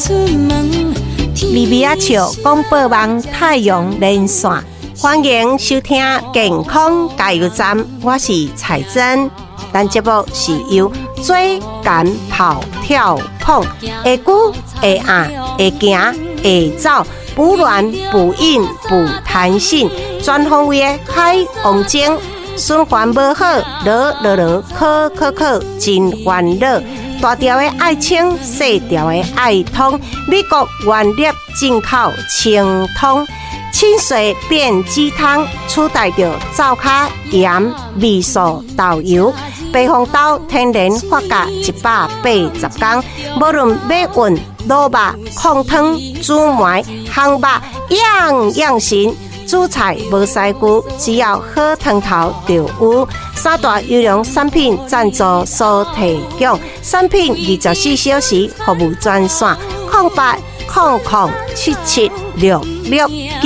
米米啊笑广播网太阳连线，欢迎收听健康加油站，我是彩珍。咱节目是由追赶跑跳碰，会久会硬会行会走，不软不硬不弹性，全方位的海王精，循环无好，考，真烦恼。大条的爱清，细条的爱通，美国原粒进口清通，清水变鸡汤，取代着灶卡盐、味素、豆油。白红豆天然发酵180天，无论买运、卤肉、控汤、煮糜、烘肉，样样行。煮菜无师傅，只要好汤头就有。三大优良产品赞助所提供，产品24小时服务专线：0800776669。